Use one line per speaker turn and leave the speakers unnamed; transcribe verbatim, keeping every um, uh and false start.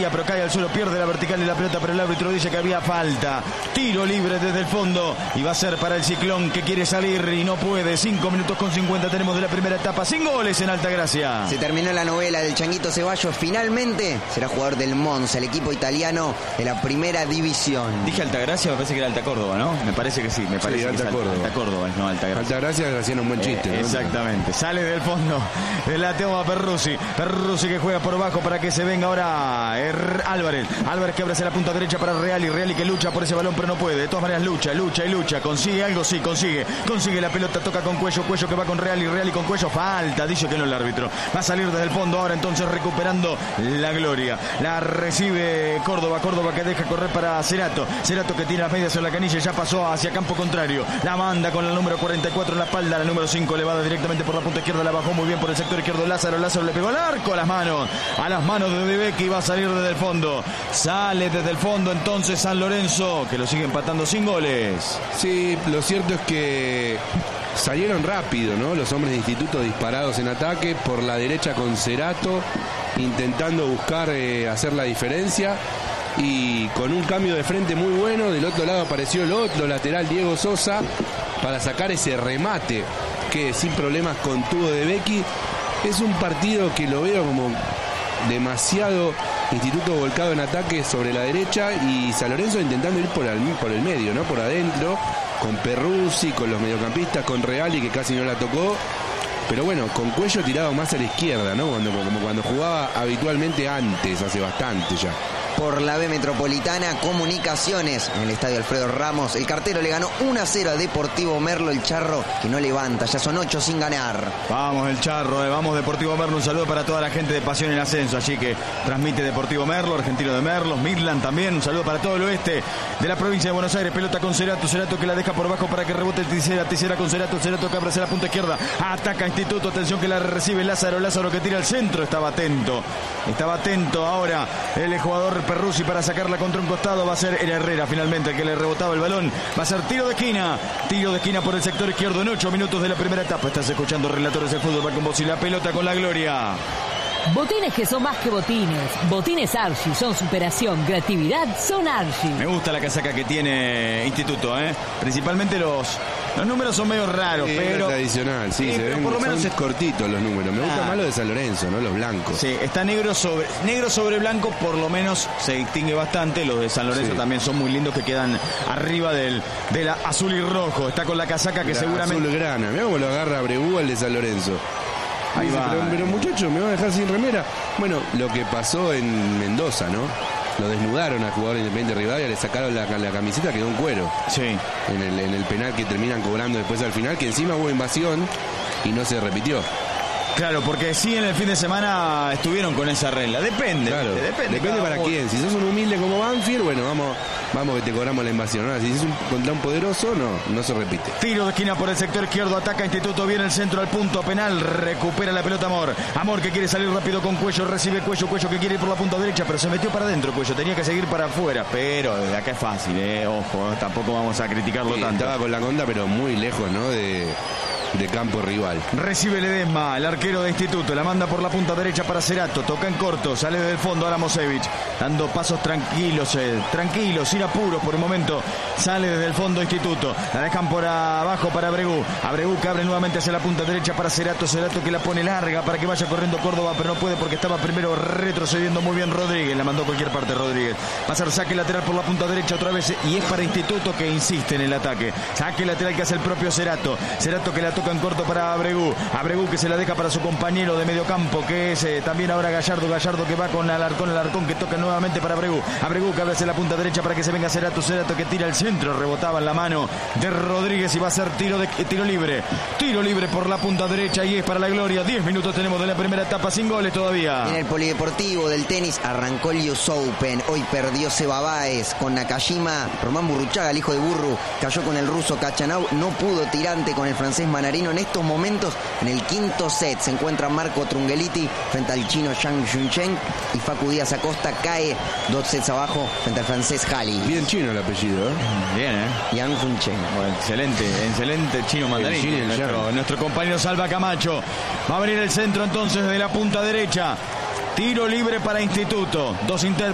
cabecilla, pero cae al suelo, pierde la vertical y la pelota, pero el árbitro dice que había falta. Tiro libre desde el fondo y va a ser para el Ciclón, que quiere salir y no puede. Cinco minutos con cincuenta tenemos de la primera etapa, sin goles en Altagracia.
Se terminó la novela del Changuito Ceballos, finalmente será jugador del Monza, el equipo italiano de la primera división.
Dije Altagracia, me parece que era Alta Córdoba, ¿no? Me parece que sí, me parece
sí,
que
Alta
es
Córdoba.
Alta Córdoba, no Altagracia.
Altagracia hacían un buen chiste,
eh,
¿no?
Exactamente, sale del fondo, la toma Perruzzi, Perruzzi que juega por abajo para que se venga ahora er, Álvarez, Álvarez que abre hacia la punta derecha para Reali, Reali que lucha por ese balón pero no puede, de todas maneras lucha, lucha y lucha, consigue algo, sí, consigue, consigue la pelota, toca con Cuello, Cuello que va con Reali, Reali con Cuello, falta, dice que no el árbitro, va a salir desde el fondo ahora entonces recuperando la gloria, la recibe Córdoba, Córdoba que deja correr para Cerato, Cerato que tiene las medias en la canilla y ya pasó hacia campo contrario, la manda con el número cuarenta y cuatro en la espalda, la número cinco elevada directamente por la punta izquierda, la bajó muy bien por el sector izquierdo Lázaro, Lázaro le pegó al arco, a las manos, a las manos de De Becchi, va a salir desde el fondo, sale desde el fondo entonces San Lorenzo, que lo sigue empatando sin goles.
Sí, lo cierto es que salieron rápido, ¿no? Los hombres de Instituto disparados en ataque, por la derecha con Cerato, intentando buscar eh, hacer la diferencia. Y con un cambio de frente muy bueno, del otro lado apareció el otro lateral, Diego Sosa, para sacar ese remate que sin problemas contuvo De Becchi. Es un partido que lo veo como demasiado Instituto volcado en ataque sobre la derecha y San Lorenzo intentando ir por el, por el medio, ¿no? Por adentro, con Perruzzi, con los mediocampistas, con Reali que casi no la tocó. Pero bueno, con Cuello tirado más a la izquierda, ¿no? Cuando, como cuando jugaba habitualmente antes, hace bastante ya.
Por la B Metropolitana, Comunicaciones, en el estadio Alfredo Ramos, el Cartero le ganó uno a cero a Deportivo Merlo, el Charro que no levanta, ya son ocho sin ganar.
Vamos el Charro, eh, vamos Deportivo Merlo, un saludo para toda la gente de Pasión en Ascenso, allí que transmite Deportivo Merlo, Argentino de Merlos, Midland también, un saludo para todo el oeste de la provincia de Buenos Aires, pelota con Cerato, Cerato que la deja por abajo para que rebote Tisera, Tisera con Cerato, Cerato que abre hacia la punta izquierda, ataca Instituto, atención que la recibe Lázaro, Lázaro que tira al centro, estaba atento, estaba atento ahora el jugador Perruzzi para sacarla contra un costado, va a ser el Herrera finalmente el que le rebotaba el balón, va a ser tiro de esquina, tiro de esquina por el sector izquierdo en ocho minutos de la primera etapa, estás escuchando Relatores del Fútbol, va con vos y la pelota con la gloria.
Botines que son más que botines. Botines Archie son superación, creatividad, son Archie.
Me gusta la casaca que tiene Instituto, ¿eh? Principalmente los... Los números son medio raros,
Sí,
pero...
tradicional, sí,
sí,
se
pero
ven,
por lo menos
son
es-
cortitos los números. Me gusta
Ah.
más lo de San Lorenzo, ¿no? Los blancos.
Sí, está negro sobre negro sobre blanco, por lo menos se distingue bastante. Los de San Lorenzo
Sí.
también son muy lindos, que quedan arriba del, de la azul y rojo. Está con la casaca que
La
seguramente...
azul grana, mirá cómo lo agarra Bregú al de San Lorenzo.
Ahí
Dice,
va.
Pero, pero muchachos, me van a dejar sin remera. Bueno, lo que pasó en Mendoza, ¿no? Lo desnudaron al jugador Independiente Rivadavia, le sacaron la, la camiseta, quedó un cuero.
Sí.
En el, en el penal que terminan cobrando después al final, que encima hubo invasión y no se repitió.
Claro, porque sí en el fin de semana estuvieron con esa regla. Depende.
Claro,
¿viste? Depende,
depende
cada
para
uno.
quién. Si sos un humilde como Banfield, bueno, vamos, vamos que te cobramos la invasión. Ahora, si sos un, contra un poderoso, no, no se repite.
Tiro de esquina por el sector izquierdo, ataca Instituto, viene el centro al punto penal, recupera la pelota Amor. Amor que quiere salir rápido con Cuello, recibe Cuello, Cuello que quiere ir por la punta derecha, pero se metió para adentro Cuello, tenía que seguir para afuera, pero de acá es fácil, eh, ojo, tampoco vamos a criticarlo
Sí,
tanto.
estaba con la conda, pero muy lejos, ¿no? De, de campo rival.
Recibe Ledesma, el arquero de Instituto, la manda por la punta derecha para Cerato, toca en corto, sale del fondo ahora Mosevich, dando pasos tranquilos, eh, tranquilos, sin apuros por el momento, sale desde el fondo Instituto, la dejan por abajo para Abregu, Abregu que abre nuevamente hacia la punta derecha para Cerato, Cerato que la pone larga para que vaya corriendo Córdoba, pero no puede porque estaba primero retrocediendo muy bien Rodríguez, la mandó a cualquier parte Rodríguez, va a ser saque lateral por la punta derecha otra vez y es para Instituto que insiste en el ataque, saque lateral que hace el propio Cerato, Cerato que la toca en corto para Abregu, Abregu que se la deja para su compañero de medio campo que es eh, también ahora Gallardo, Gallardo que va con Alarcón, Alarcón que toca nuevamente para Abregu, Abregu que abre hacia la punta derecha para que se venga Cerato, Cerato que tira el centro, rebotaba en la mano de Rodríguez y va a ser tiro de eh, tiro libre, tiro libre por la punta derecha y es para la gloria, diez minutos tenemos de la primera etapa sin goles todavía.
En el polideportivo del tenis arrancó el U S Open, hoy perdió Seba Báez con Nakajima, Román Burruchaga, el hijo de Burru, cayó con el ruso Kachanov, no pudo tirante con el francés Manarino. En estos momentos, en el quinto set, se encuentra Marco Trungeliti frente al chino Zhang Junchen y Facu Díaz Acosta cae dos sets abajo frente al francés Hali.
Bien chino el apellido, ¿eh?
Bien, eh.
Yang Junchen.
Bueno, excelente, excelente chino mandarín.
chino y el
nuestro,
yang.
nuestro compañero Salva Camacho. Va a venir el centro entonces de la punta derecha. Tiro libre para Instituto. Dos intérpretes.